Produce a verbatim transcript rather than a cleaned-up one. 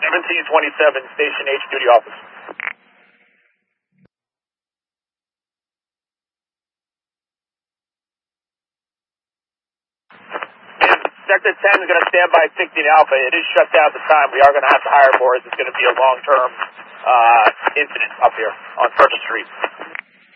seventeen twenty-seven, Station H, duty office. Sector ten is going to stand by sixteen Alpha. It is shut down this time. We are going to have to hire more as it's going to be a long-term uh, incident up here on Purchase Street.